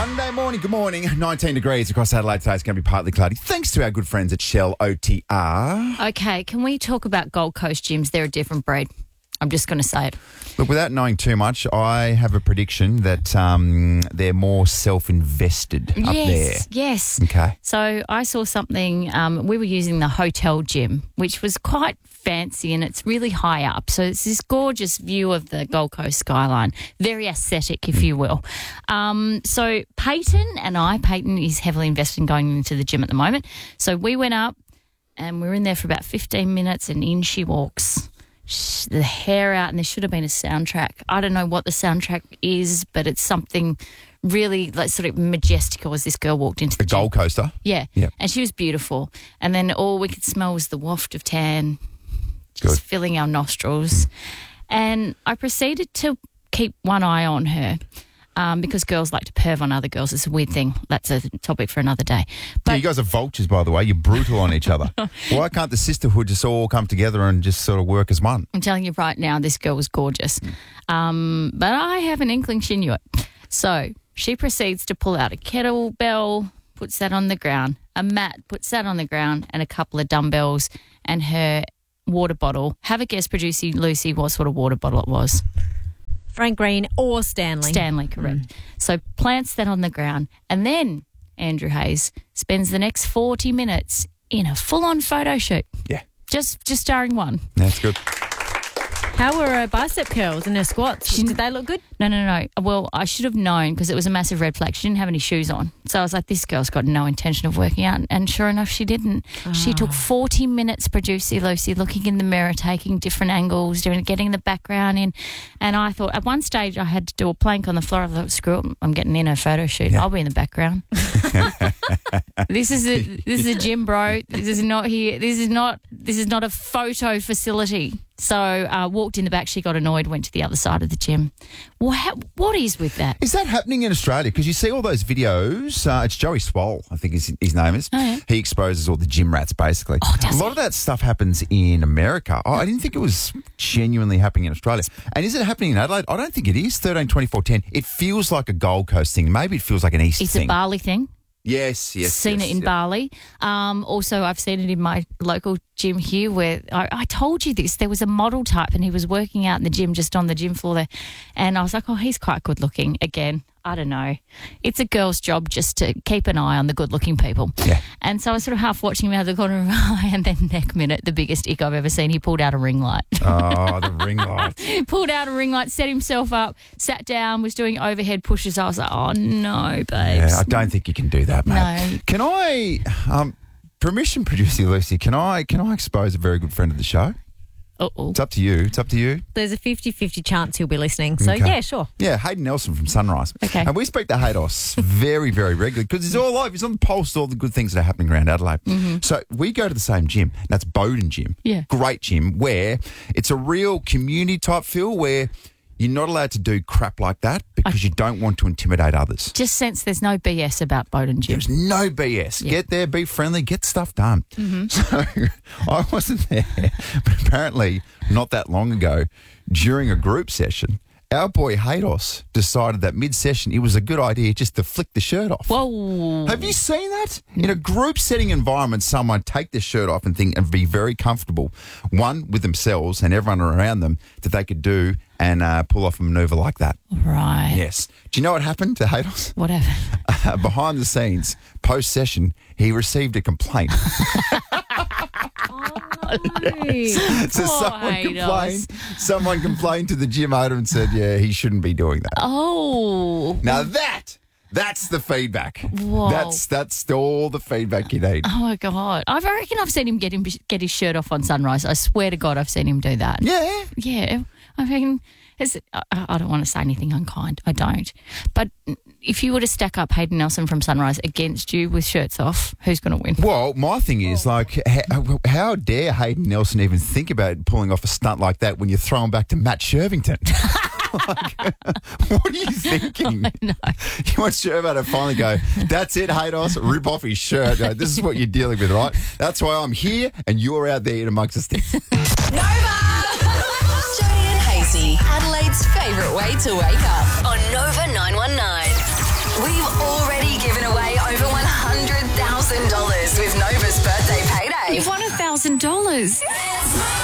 Monday morning, good morning. 19 degrees across Adelaide today. It's going to be partly cloudy. Thanks to our good friends at Shell OTR. Okay, can we talk about Gold Coast gyms? They're a different breed. I'm just going to say it. Look, without knowing too much, I have a prediction that they're more self-invested up there. Yes. Okay. So I saw something, we were using the hotel gym, which was quite fancy and it's really high up. So it's this gorgeous view of the Gold Coast skyline, very aesthetic, if you will. So Peyton is heavily invested in going into the gym at the moment. So we went up and we were in there for about 15 minutes and in she walks. The hair out, and there should have been a soundtrack. I don't know what the soundtrack is, but it's something really like sort of majestical as this girl walked into the gym. Gold Coaster? Yeah. Yep. And she was beautiful. And then all we could smell was the waft of tan just filling our nostrils. And I proceeded to keep one eye on her because girls like to perv on other girls. It's a weird thing. That's a topic for another day. But Yeah, you guys are vultures, by the way. You're brutal on each other. Why can't the sisterhood just all come together and just sort of work as one? I'm telling you right now, this girl was gorgeous. But I have an inkling she knew it. So she proceeds to pull out a kettlebell, puts that on the ground, a mat, puts that on the ground, and a couple of dumbbells and her water bottle. Have a guess, producer Lucy, what sort of water bottle it was. Frank Green or Stanley. Stanley, correct. So plants that on the ground. And then Andrew Hayes spends the next 40 minutes in a full-on photo shoot. Yeah. Just starring one. That's good. How were her bicep curls and her squats? Did they look good? No. Well, I should have known because it was a massive red flag. She didn't have any shoes on. So I was like, this girl's got no intention of working out. And sure enough, she didn't. She took 40 minutes, producer Lucy, looking in the mirror, taking different angles, getting the background in. And I thought, at one stage, I had to do a plank on the floor. I thought, screw it, I'm getting in a photo shoot. Yeah. I'll be in the background. This is a gym, bro. This is not here. This is not a photo facility. So walked in the back. She got annoyed, went to the other side of the gym. What is with that? Is that happening in Australia? Because you see all those videos. It's Joey Swoll, I think his name is. Oh, yeah. He exposes all the gym rats, basically. Oh, does a lot of that stuff happens in America. I didn't think it was genuinely happening in Australia. And is it happening in Adelaide? I don't think it is. 13, 24, 10. It feels like a Gold Coast thing. Maybe it feels like an East It's thing. a Bali thing. Yes. Seen it in Bali. Also, I've seen it in my local gym here where I told you this. There was a model type and he was working out in the gym, just on the gym floor there. And I was like, oh, he's quite good looking. Again, I don't know. It's a girl's job just to keep an eye on the good looking people. Yeah. And so I was sort of half watching him out of the corner of my eye, and then next minute, the biggest ick I've ever seen, he pulled out a ring light. Oh, the ring light. Pulled out a ring light, set himself up, sat down, was doing overhead pushes. I was like, oh no, babes. Yeah, I don't think you can do that, mate. No. Can I, permission, producer Lucy, can I expose a very good friend of the show? Uh-oh. It's up to you. There's a 50-50 chance he'll be listening. So, Okay. yeah, sure. Yeah, Hayden Nelson from Sunrise. Okay. And we speak to Haydos very, very regularly because he's all over. He's on the pulse of all the good things that are happening around Adelaide. So we go to the same gym. That's Bowden Gym. Yeah. Great gym where it's a real community type feel where you're not allowed to do crap like that because you don't want to intimidate others. Just sense there's no BS about Bowden Gym. There's no BS. Yeah. Get there, be friendly, get stuff done. So I wasn't there, but apparently not that long ago, during a group session, our boy Haydos decided that mid-session it was a good idea just to flick the shirt off. Whoa. Have you seen that? In a group setting environment, someone take their shirt off and be very comfortable, one, with themselves and everyone around them, that they could do and pull off a manoeuvre like that. Right. Yes. Do you know what happened to Haydos? Whatever. Behind the scenes, post-session, he received a complaint. So someone complained to the gym owner and said, yeah, he shouldn't be doing that. Oh. Now that's the feedback. Whoa. That's all the feedback you need. Oh, my God. I reckon I've seen him get his shirt off on Sunrise. I swear to God I've seen him do that. Yeah. Yeah. I mean, I don't want to say anything unkind. I don't. But if you were to stack up Hayden Nelson from Sunrise against you with shirts off, who's going to win? Well, my thing is, like, how dare Hayden Nelson even think about pulling off a stunt like that when you throw him back to Matt Shervington? Like, what are you thinking? No. You want Shervo to finally go, that's it, Haydos, rip off his shirt. Go, this is what you're dealing with, right? That's why I'm here and you're out there in amongst the sticks. Nova! Jody and Hazy, Adelaide's favourite way to wake up on Nova 919. We've all $1,000.